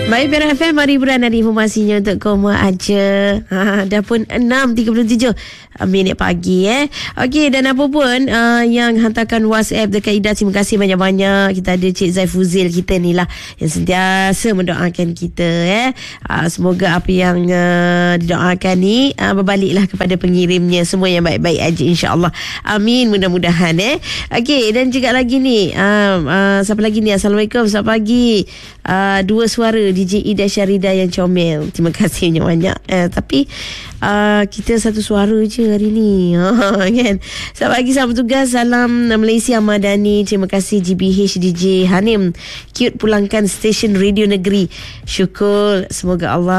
Baik, Biar FM, mari hiburan dan informasinya untuk kaum aja. Dah pun 6.37 minit pagi Okey, dan apa pun yang hantarkan WhatsApp dekat Ida, terima kasih banyak-banyak. Kita ada Cik Zaifuzil kita ni lah yang sentiasa mendoakan kita semoga apa yang didoakan ni berbaliklah kepada pengirimnya, semua yang baik-baik aja, insya-Allah. Amin, mudah-mudahan Okey, dan juga lagi ni siapa lagi ni? Assalamualaikum, selamat pagi. Dua suara DJ Ida Syarida yang comel. Terima kasih banyak. Tapi kita satu suara je hari ni kan. Selamat pagi, selamat bertugas. Salam Malaysia Madani. Terima kasih GBH DJ Hanim. Cute pulangkan stesen radio negeri. Syukur. Semoga Allah